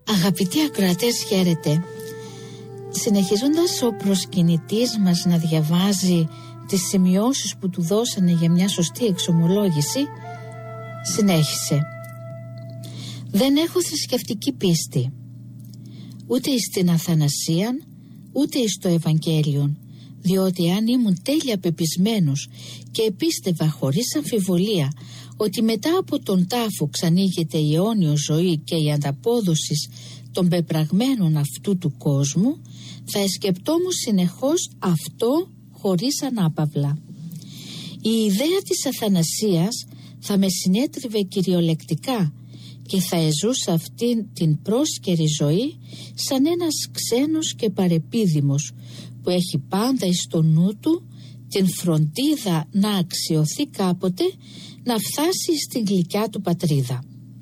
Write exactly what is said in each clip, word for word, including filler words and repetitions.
Αγαπητοί ακροατές, χαίρετε. Συνεχίζοντας ο προσκυνητής μας να διαβάζει τις σημειώσεις που του δώσανε για μια σωστή εξομολόγηση, συνέχισε. Δεν έχω θρησκευτική πίστη, ούτε εις την Αθανασίαν, ούτε εις το Ευαγγέλιον, διότι αν ήμουν τέλεια πεπισμένος και επίστευα χωρίς αμφιβολία ότι μετά από τον τάφο ξανοίγεται η αιώνιο ζωή και η ανταπόδοση των πεπραγμένων αυτού του κόσμου, θα εσκεπτόμουν συνεχώς αυτό χωρίς ανάπαυλα. Η ιδέα της Αθανασίας θα με συνέτριβε κυριολεκτικά και θα εζούσα αυτήν την πρόσκαιρη ζωή σαν ένας ξένος και παρεπίδημος που έχει πάντα εις το νου του την φροντίδα να αξιωθεί κάποτε να φτάσει στην γλυκιά του πατρίδα.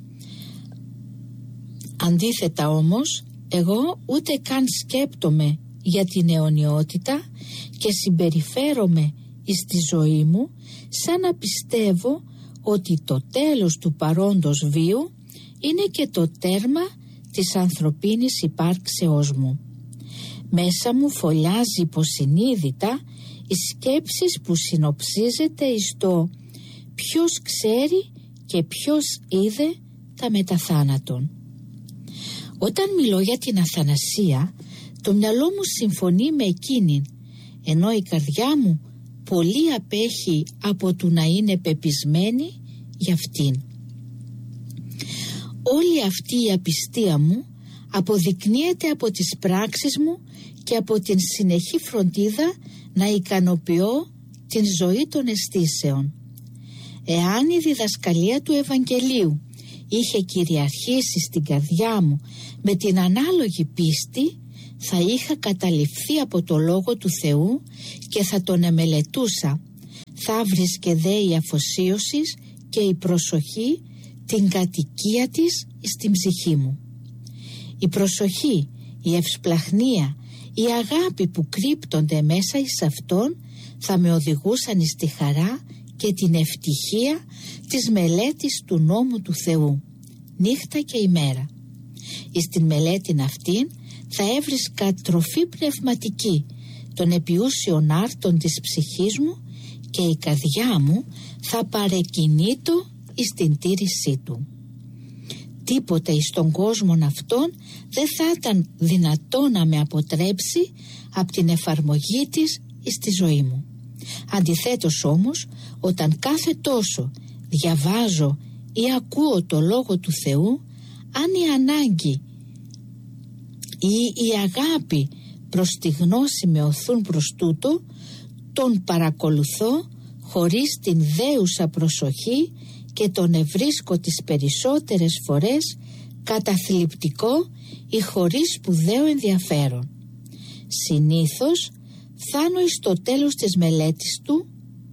Αντίθετα όμως, εγώ ούτε καν σκέπτομαι για την αιωνιότητα και συμπεριφέρομαι εις τη ζωή μου σαν να πιστεύω ότι το τέλος του παρόντος βίου είναι και το τέρμα της ανθρωπίνης υπάρξεώς μου. Μέσα μου φωλιάζει υποσυνείδητα οι σκέψεις που συνοψίζεται εις το ποιος ξέρει και ποιος είδε τα μεταθάνατον. Όταν μιλώ για την Αθανασία, το μυαλό μου συμφωνεί με εκείνην, ενώ η καρδιά μου πολύ απέχει από του να είναι πεπισμένη για αυτήν. Όλη αυτή η απιστία μου αποδεικνύεται από τις πράξεις μου και από την συνεχή φροντίδα να ικανοποιώ την ζωή των αισθήσεων. Εάν η διδασκαλία του Ευαγγελίου είχε κυριαρχήσει στην καρδιά μου με την ανάλογη πίστη, θα είχα καταληφθεί από το Λόγο του Θεού και θα τον εμελετούσα. Θα βρίσκε δε η αφοσίωση και η προσοχή την κατοικία της στην ψυχή μου. Η προσοχή, η ευσπλαχνία, η αγάπη που κρύπτονται μέσα εις αυτόν θα με οδηγούσαν στη χαρά και την ευτυχία της μελέτης του νόμου του Θεού, νύχτα και ημέρα. Εις την μελέτην αυτήν θα έβρισκα τροφή πνευματική των επιούσιων άρτων της ψυχής μου και η καρδιά μου θα παρεκκινείτο εις την τήρησή του. Τίποτε εις τον κόσμον αυτόν δεν θα ήταν δυνατό να με αποτρέψει από την εφαρμογή της εις τη ζωή μου. Αντιθέτως όμως, όταν κάθε τόσο διαβάζω ή ακούω το Λόγο του Θεού, αν η ανάγκη ή η αγάπη προς τη γνώση με οθούν προς τούτο, τον παρακολουθώ χωρίς την δέουσα προσοχή και τον ευρίσκω τις περισσότερες φορές καταθλιπτικό ή χωρίς σπουδαίο ενδιαφέρον. Συνήθως φτάνω εις το τέλος της μελέτης του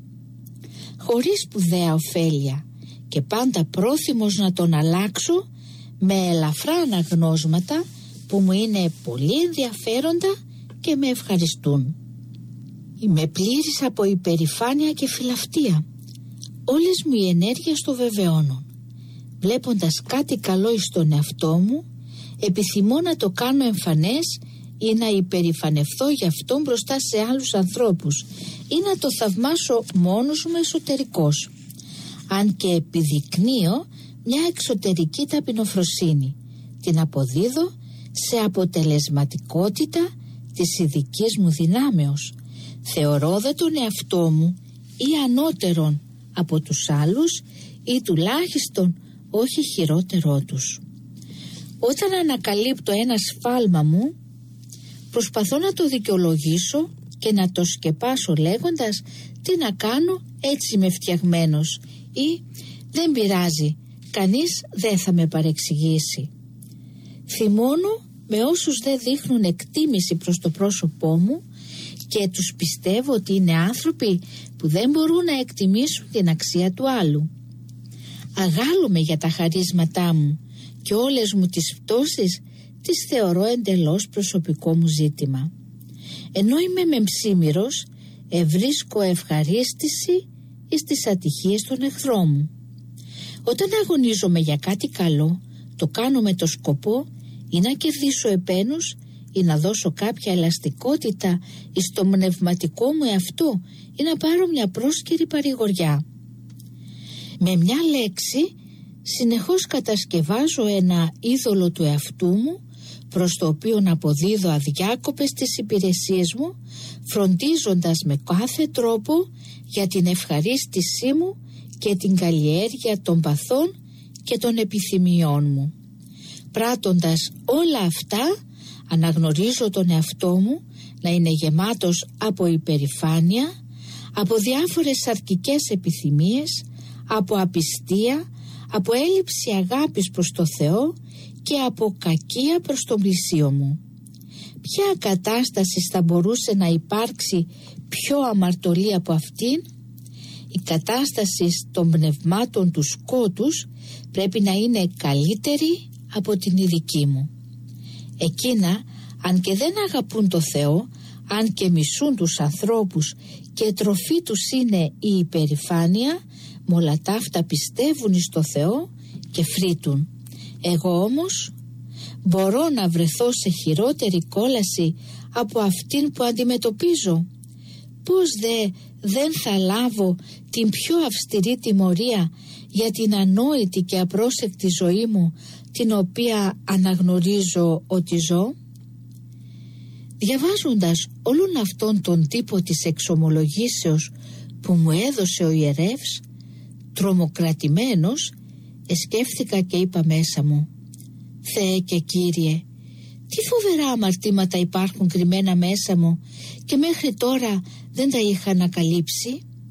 χωρίς σπουδαία ωφέλεια και πάντα πρόθυμος να τον αλλάξω με ελαφρά αναγνώσματα που μου είναι πολύ ενδιαφέροντα και με ευχαριστούν. Είμαι πλήρης από υπερηφάνεια και φιλαυτία. Όλες μου οι ενέργειες το βεβαιώνουν. Βλέποντας κάτι καλό εις τον εαυτό μου, επιθυμώ να το κάνω εμφανές ή να υπερηφανευθώ γι' αυτό μπροστά σε άλλους ανθρώπους ή να το θαυμάσω μόνος μου εσωτερικός. Αν και επιδεικνύω μια εξωτερική ταπεινοφροσύνη, την αποδίδω σε αποτελεσματικότητα της ειδικής μου δυνάμεως. Θεωρώ δε τον εαυτό μου ή ανώτερον από τους άλλους ή τουλάχιστον όχι χειρότερό τους. Όταν ανακαλύπτω ένα σφάλμα μου, προσπαθώ να το δικαιολογήσω και να το σκεπάσω λέγοντας τι να κάνω, έτσι είμαι φτιαγμένος, ή δεν πειράζει, κανείς δεν θα με παρεξηγήσει. Θυμώνω με όσους δεν δείχνουν εκτίμηση προς το πρόσωπό μου και τους πιστεύω ότι είναι άνθρωποι που δεν μπορούν να εκτιμήσουν την αξία του άλλου. Αγάλομαι για τα χαρίσματά μου και όλες μου τις πτώσεις τις θεωρώ εντελώς προσωπικό μου ζήτημα. Ενώ είμαι μεμψίμυρος, ευρίσκω ευχαρίστηση εις τις ατυχίες των εχθρών μου. Όταν αγωνίζομαι για κάτι καλό, το κάνω με το σκοπό ή να κερδίσω επένους ή να δώσω κάποια ελαστικότητα στο πνευματικό μου εαυτό ή να πάρω μια πρόσκαιρη παρηγοριά. Με μια λέξη συνεχώς κατασκευάζω ένα είδωλο του εαυτού μου, προς το οποίο να αποδίδω αδιάκοπες τις υπηρεσίες μου, φροντίζοντας με κάθε τρόπο για την ευχαρίστησή μου και την καλλιέργεια των παθών και των επιθυμιών μου. Πράττοντας όλα αυτά, αναγνωρίζω τον εαυτό μου να είναι γεμάτος από υπερηφάνεια, από διάφορες αρκικές επιθυμίες, από απιστία, από έλλειψη αγάπης προς το Θεό και από κακία προς τον πλησίο μου. Ποια κατάσταση θα μπορούσε να υπάρξει πιο αμαρτωλή από αυτήν? Η κατάσταση των πνευμάτων του σκότους πρέπει να είναι καλύτερη από την δική μου. Εκείνα, αν και δεν αγαπούν το Θεό, αν και μισούν τους ανθρώπους και τροφή τους είναι η υπερηφάνεια, με όλα τα αυτά πιστεύουν στο Θεό και φρύτουν. Εγώ όμως μπορώ να βρεθώ σε χειρότερη κόλαση από αυτήν που αντιμετωπίζω? Πώς δε δεν θα λάβω την πιο αυστηρή τιμωρία για την ανόητη και απρόσεκτη ζωή μου, την οποία αναγνωρίζω ότι ζω? Διαβάζοντας όλον αυτόν τον τύπο της εξομολογήσεως που μου έδωσε ο ιερεύς, τρομοκρατημένος, εσκέφθηκα και είπα μέσα μου: Θεέ και Κύριε, τι φοβερά αμαρτήματα υπάρχουν κρυμμένα μέσα μου και μέχρι τώρα δεν τα είχα ανακαλύψει.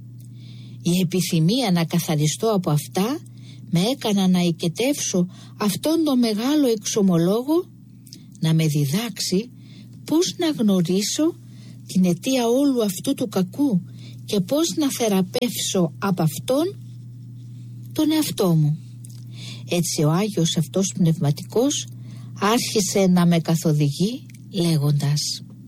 Η επιθυμία να καθαριστώ από αυτά με έκανα να οικετεύσω αυτόν τον μεγάλο εξομολόγο να με διδάξει πώς να γνωρίσω την αιτία όλου αυτού του κακού και πώς να θεραπεύσω από αυτόν τον εαυτό μου. Έτσι ο Άγιος αυτός πνευματικός άρχισε να με καθοδηγεί λέγοντας: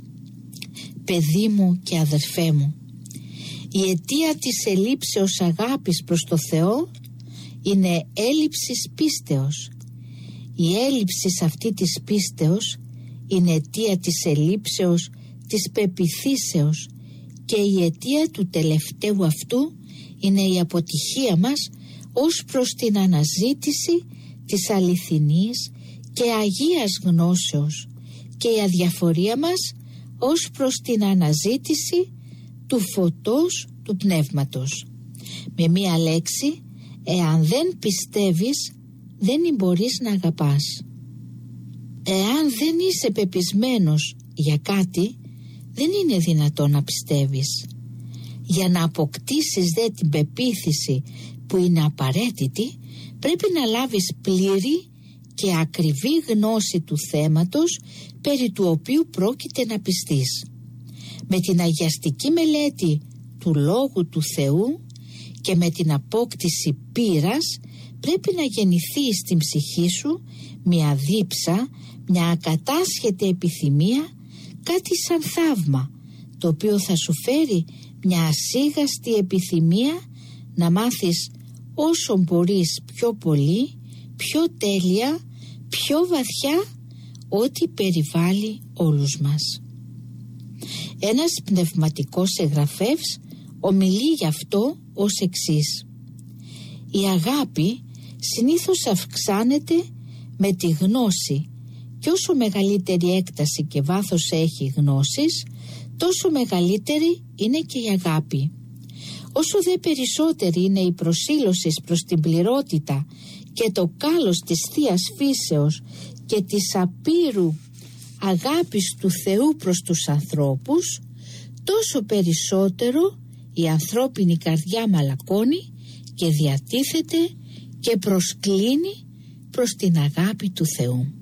παιδί μου και αδερφέ μου, η αιτία της ελλείψεως αγάπης προς το Θεό είναι έλλειψης πίστεως. Η έλλειψη αυτή της πίστεως είναι αιτία της ελλείψεως της πεποιθήσεως και η αιτία του τελευταίου αυτού είναι η αποτυχία μας ως προς την αναζήτηση της αληθινής και αγίας γνώσεως και η αδιαφορία μας ως προς την αναζήτηση του φωτός του πνεύματος. Με μία λέξη, εάν δεν πιστεύεις, δεν μπορείς να αγαπάς. Εάν δεν είσαι πεπισμένος για κάτι, δεν είναι δυνατόν να πιστεύεις. Για να αποκτήσεις δε την πεποίθηση που είναι απαραίτητη, πρέπει να λάβεις πλήρη και ακριβή γνώση του θέματος περί του οποίου πρόκειται να πιστείς. Με την αγιαστική μελέτη του Λόγου του Θεού και με την απόκτηση πείρας πρέπει να γεννηθεί στην ψυχή σου μια δίψα, μια ακατάσχετη επιθυμία, κάτι σαν θαύμα, το οποίο θα σου φέρει μια ασίγαστη επιθυμία να μάθεις όσο μπορείς πιο πολύ, πιο τέλεια, πιο βαθιά ό,τι περιβάλλει όλους μας. Ένας πνευματικός εγγραφεύς ομιλεί γι' αυτό ως εξής: η αγάπη συνήθως αυξάνεται με τη γνώση και όσο μεγαλύτερη έκταση και βάθος έχει γνώσης, τόσο μεγαλύτερη είναι και η αγάπη. Όσο δε περισσότερη είναι η προσήλωση προς την πληρότητα και το κάλος της Θείας Φύσεως και της απείρου αγάπης του Θεού προς τους ανθρώπους, τόσο περισσότερο η ανθρώπινη καρδιά μαλακώνει και διατίθεται και προσκλίνει προς την αγάπη του Θεού.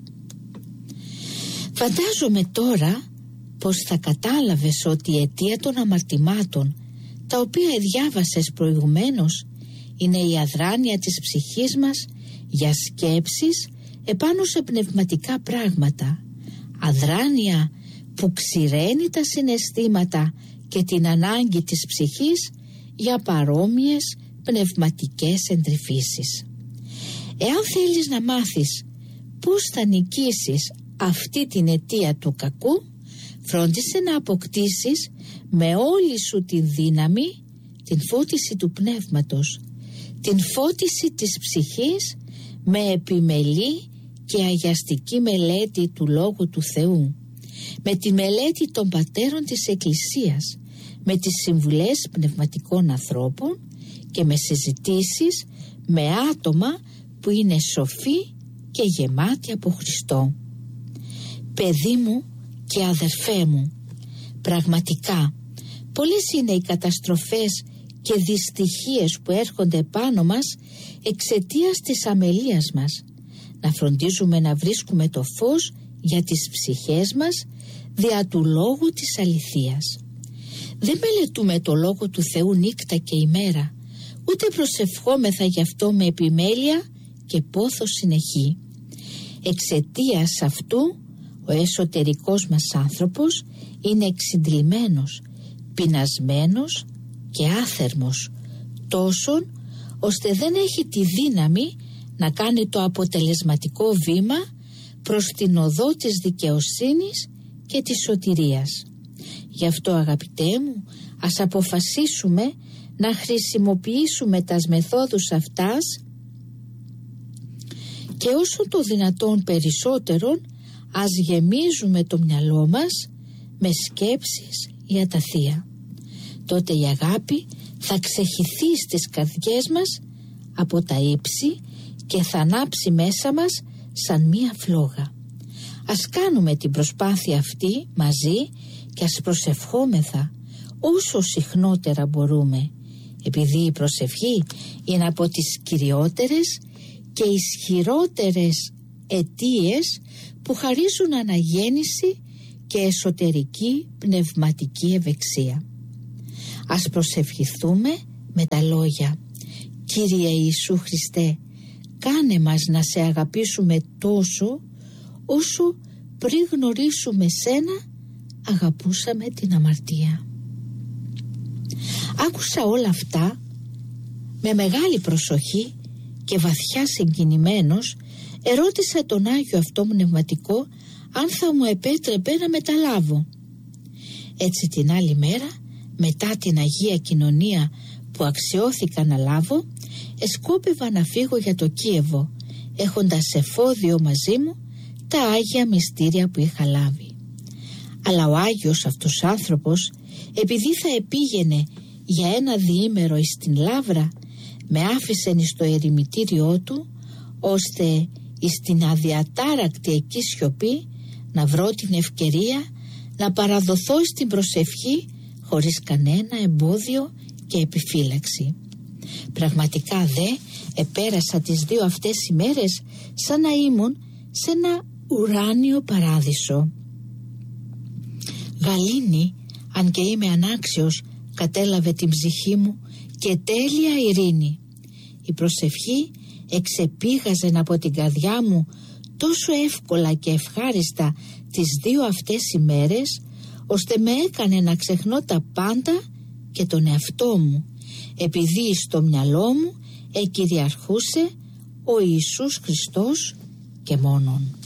Φαντάζομαι τώρα πως θα κατάλαβες ότι η αιτία των αμαρτημάτων, τα οποία διάβασες προηγουμένως, είναι η αδράνεια της ψυχής μας για σκέψεις επάνω σε πνευματικά πράγματα, αδράνεια που ξηραίνει τα συναισθήματα και την ανάγκη της ψυχής για παρόμοιες πνευματικές εντρυφήσεις. Εάν θέλεις να μάθεις πώς θα νικήσεις αυτή την αιτία του κακού, φρόντισε να αποκτήσεις με όλη σου τη δύναμη την φώτιση του πνεύματος, την φώτιση της ψυχής με επιμελή και αγιαστική μελέτη του Λόγου του Θεού, με τη μελέτη των πατέρων της Εκκλησίας, με τις συμβουλές πνευματικών ανθρώπων και με συζητήσεις με άτομα που είναι σοφοί και γεμάτοι από Χριστό. Παιδί μου και αδερφέ μου, πραγματικά πολλές είναι οι καταστροφές και δυστυχίες που έρχονται πάνω μας εξαιτίας της αμελίας μας. Να φροντίζουμε να βρίσκουμε το φως για τις ψυχές μας δια του Λόγου της αληθείας. Δεν μελετούμε το Λόγο του Θεού νύκτα και ημέρα, ούτε προσευχόμεθα γι' αυτό με επιμέλεια και πόθο συνεχή. Εξαιτίας αυτού ο εσωτερικός μας άνθρωπος είναι εξυντλημένος, πεινασμένος και άθερμος, τόσον ώστε δεν έχει τη δύναμη να κάνει το αποτελεσματικό βήμα προς την οδό της δικαιοσύνης και της σωτηρίας. Γι' αυτό, αγαπητέ μου, ας αποφασίσουμε να χρησιμοποιήσουμε τας μεθόδους αυτάς και όσο το δυνατόν περισσότερον ας γεμίζουμε το μυαλό μας με σκέψεις για τα Θεία. Τότε η αγάπη θα ξεχυθεί στις καρδιές μας από τα ύψη και θα ανάψει μέσα μας σαν μία φλόγα. Ας κάνουμε την προσπάθεια αυτή μαζί και ας προσευχόμεθα όσο συχνότερα μπορούμε, επειδή η προσευχή είναι από τις κυριότερες και ισχυρότερες αιτίες που χαρίζουν αναγέννηση και εσωτερική πνευματική ευεξία. Ας προσευχηθούμε με τα λόγια: Κύριε Ιησού Χριστέ, κάνε μας να σε αγαπήσουμε τόσο όσο πριν γνωρίσουμε σένα αγαπούσαμε την αμαρτία. Άκουσα όλα αυτά με μεγάλη προσοχή και βαθιά συγκινημένος ερώτησα τον Άγιο αυτό πνευματικό αν θα μου επέτρεπε να μεταλάβω. Έτσι την άλλη μέρα, μετά την Αγία Κοινωνία που αξιώθηκα να λάβω, εσκόπευα να φύγω για το Κίεβο, έχοντας εφόδιο μαζί μου τα Άγια Μυστήρια που είχα λάβει. Αλλά ο Άγιος αυτός άνθρωπος, επειδή θα επήγαινε για ένα διήμερο εις την Λαύρα, με άφησεν εις το ερημητήριό του, ώστε εις την αδιατάρακτη εκεί σιωπή να βρω την ευκαιρία να παραδοθώ στην προσευχή χωρίς κανένα εμπόδιο και επιφύλαξη. Πραγματικά δε επέρασα τις δύο αυτές ημέρες σαν να ήμουν σε ένα ουράνιο παράδεισο. Γαλήνη, αν και είμαι ανάξιος, κατέλαβε την ψυχή μου και τέλεια ειρήνη. Η προσευχή εξεπήγαζε από την καρδιά μου τόσο εύκολα και ευχάριστα τις δύο αυτές ημέρες, ώστε με έκανε να ξεχνώ τα πάντα και τον εαυτό μου, επειδή στο μυαλό μου εκυριαρχούσε ο Ιησούς Χριστός και μόνον.